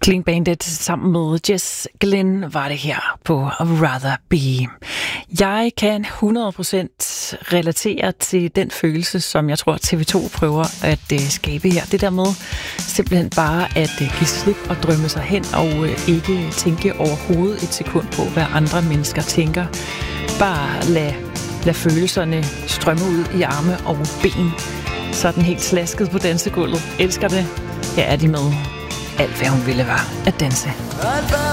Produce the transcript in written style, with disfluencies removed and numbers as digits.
Clean Bandit sammen med Jess Glynne var det her på Rather Be. Jeg kan 100% relatere til den følelse, som jeg tror TV2 prøver at skabe her. Det der med simpelthen bare at give slip og drømme sig hen og ikke tænke overhovedet et sekund på, hvad andre mennesker tænker. Bare lad følelserne strømme ud i arme og ben. Sådan helt slasket på dansegulvet. Elsker det. Her er de med. Alt hvad hun ville var at danse. Alt hvad